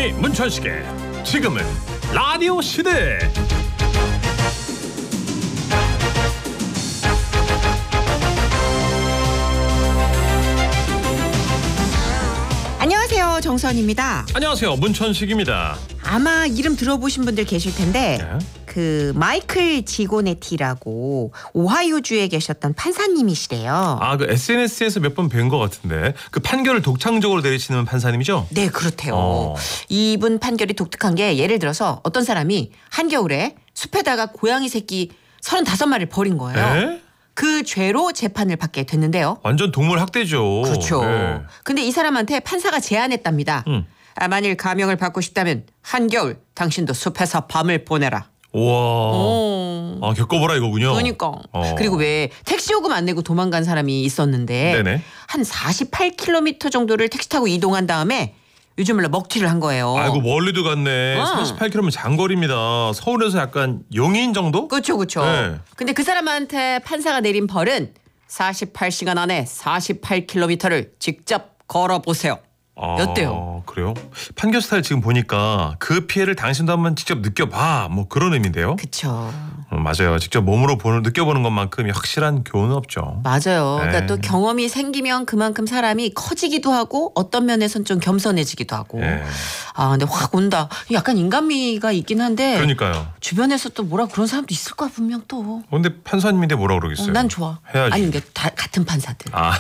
DJ 문천식의 지금은 라디오 시대. 안녕하세요, 정선입니다. 안녕하세요, 문천식입니다. 아마 이름 들어보신 분들 계실 텐데 네. 그 마이클 지고네티라고 오하이오주에 계셨던 판사님이시래요. 아, 그 SNS에서 몇 번 뵌 것 같은데 그 판결을 독창적으로 내리시는 판사님이죠? 네, 그렇대요. 이분 판결이 독특한 게 예를 들어서 어떤 사람이 한겨울에 숲에다가 고양이 새끼 35마리를 버린 거예요. 에? 그 죄로 재판을 받게 됐는데요. 완전 동물 학대죠. 그렇죠. 네. 근데 이 사람한테 판사가 제안했답니다. 만일 감형을 받고 싶다면 한겨울 당신도 숲에서 밤을 보내라. 우와. 아, 겪어보라 이거군요. 그러니까. 그리고 왜 택시 요금 안 내고 도망간 사람이 있었는데 네네. 한 48km 정도를 택시 타고 이동한 다음에 요즘 말로 먹튀를 한 거예요. 아이고, 멀리도 갔네. 48km면 장거리입니다. 서울에서 약간 용인 정도? 그렇죠, 그렇죠. 네. 근데 그 사람한테 판사가 내린 벌은 48시간 안에 48km를 직접 걸어보세요. 였대요. 그래요? 판결 스타일 지금 보니까 그 피해를 당신도 한번 직접 느껴봐, 뭐 그런 의미인데요. 그렇죠. 맞아요. 직접 몸으로 느껴보는 것만큼 확실한 교훈은 없죠. 맞아요. 그러니까 네. 또 경험이 생기면 그만큼 사람이 커지기도 하고 어떤 면에선 좀 겸손해지기도 하고. 네. 아, 근데 확 온다. 약간 인간미가 있긴 한데 그러니까요. 주변에서 또 뭐라 그런 사람도 있을 거야 분명 또. 근데 판사님인데 뭐라 그러겠어요? 난 좋아. 해야지. 아니 근데 다 같은 판사들. 아,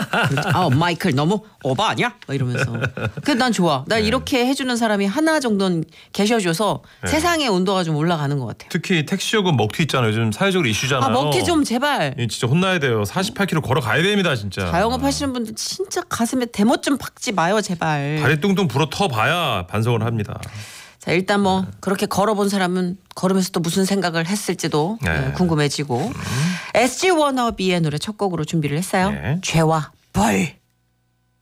마이클 너무 오바 아니야? 막 이러면서. 그래 난 좋아. 나 이렇게 해주는 사람이 하나 정도는 계셔줘서 세상의 온도가 좀 올라가는 것 같아요. 특히 택시 요금 먹튀 있잖아요. 요즘 사회적으로 이슈잖아요. 아 먹튀 좀 제발. 진짜 혼나야 돼요. 48km 걸어가야 됩니다, 진짜. 자영업 하시는 분들 진짜 가슴에 대못 좀 박지 마요 제발. 다리 뚱뚱 불어 터봐야 반성을 합니다. 자 일단 뭐 그렇게 걸어본 사람은 걸으면서 또 무슨 생각을 했을지도 네. 궁금해지고 SG 워너비의 노래 첫 곡으로 준비를 했어요. 네. 죄와 벌.